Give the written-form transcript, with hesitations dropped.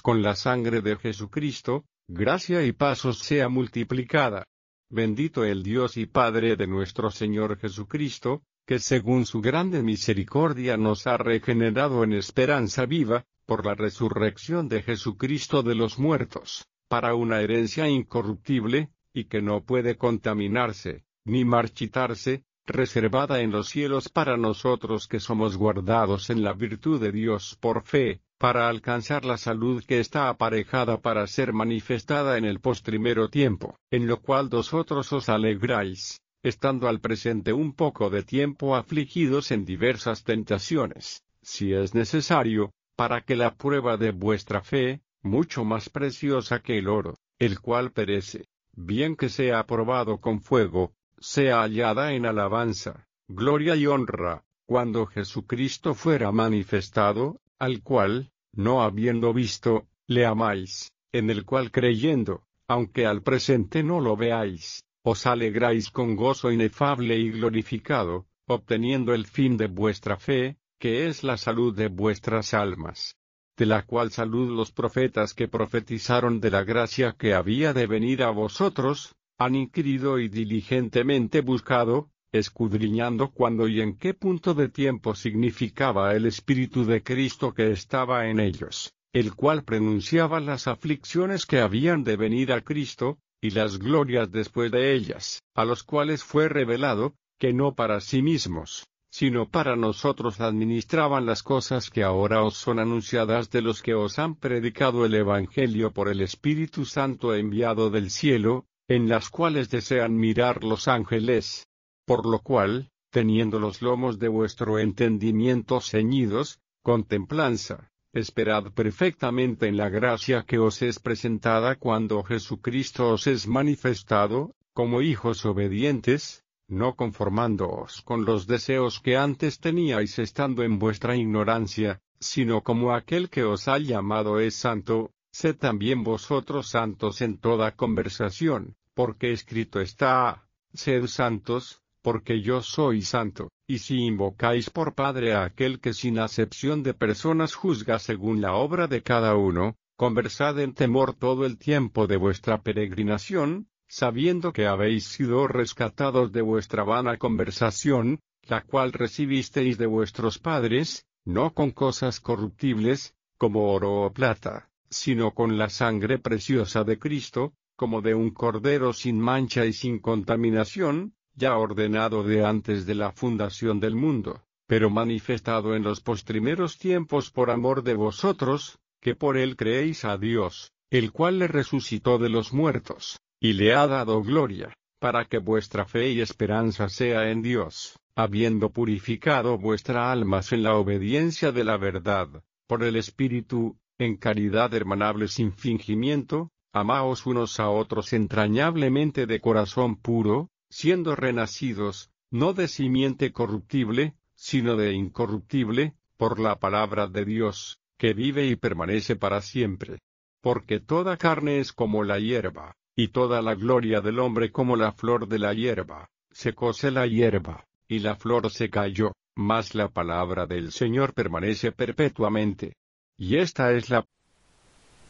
con la sangre de Jesucristo, gracia y paz os sea multiplicada. Bendito el Dios y Padre de nuestro Señor Jesucristo, que según su grande misericordia nos ha regenerado en esperanza viva, por la resurrección de Jesucristo de los muertos, para una herencia incorruptible, y que no puede contaminarse, ni marchitarse, reservada en los cielos para nosotros que somos guardados en la virtud de Dios por fe, para alcanzar la salud que está aparejada para ser manifestada en el postrimero tiempo, en lo cual vosotros os alegráis, estando al presente un poco de tiempo afligidos en diversas tentaciones, si es necesario, para que la prueba de vuestra fe, mucho más preciosa que el oro, el cual perece, bien que sea probado con fuego, sea hallada en alabanza, gloria y honra, cuando Jesucristo fuera manifestado, al cual, no habiendo visto, le amáis, en el cual creyendo, aunque al presente no lo veáis, os alegráis con gozo inefable y glorificado, obteniendo el fin de vuestra fe, que es la salud de vuestras almas. De la cual salud los profetas que profetizaron de la gracia que había de venir a vosotros, han inquirido y diligentemente buscado, escudriñando cuándo y en qué punto de tiempo significaba el Espíritu de Cristo que estaba en ellos, el cual pronunciaba las aflicciones que habían de venir a Cristo, y las glorias después de ellas, a los cuales fue revelado, que no para sí mismos, sino para nosotros administraban las cosas que ahora os son anunciadas de los que os han predicado el Evangelio por el Espíritu Santo enviado del cielo, en las cuales desean mirar los ángeles. Por lo cual, teniendo los lomos de vuestro entendimiento ceñidos, con templanza, esperad perfectamente en la gracia que os es presentada cuando Jesucristo os es manifestado, como hijos obedientes, no conformándoos con los deseos que antes teníais estando en vuestra ignorancia, sino como aquel que os ha llamado es santo, sed también vosotros santos en toda conversación, porque escrito está, sed santos, porque yo soy santo, y si invocáis por Padre a aquel que sin acepción de personas juzga según la obra de cada uno, conversad en temor todo el tiempo de vuestra peregrinación, sabiendo que habéis sido rescatados de vuestra vana conversación, la cual recibisteis de vuestros padres, no con cosas corruptibles, como oro o plata, sino con la sangre preciosa de Cristo, como de un cordero sin mancha y sin contaminación, ya ordenado de antes de la fundación del mundo, pero manifestado en los postrimeros tiempos por amor de vosotros, que por él creéis a Dios, el cual le resucitó de los muertos, y le ha dado gloria, para que vuestra fe y esperanza sea en Dios, habiendo purificado vuestra almas en la obediencia de la verdad, por el Espíritu, en caridad hermanable sin fingimiento, amaos unos a otros entrañablemente de corazón puro, siendo renacidos, no de simiente corruptible, sino de incorruptible, por la palabra de Dios, que vive y permanece para siempre. Porque toda carne es como la hierba, y toda la gloria del hombre como la flor de la hierba. Secóse la hierba, y la flor se cayó, mas la palabra del Señor permanece perpetuamente. Y esta es la